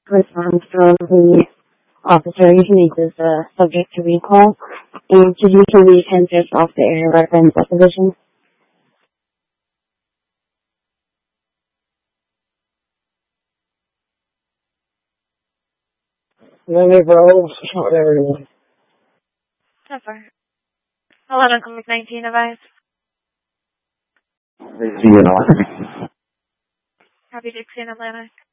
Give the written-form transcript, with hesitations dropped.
response from the officer usually is subject to recall, and should usually consist of the area reference subdivision. Lenny Grove, what area? So far. 11:19 advice. Dixie in Atlantic. Copy Dixie in Atlantic.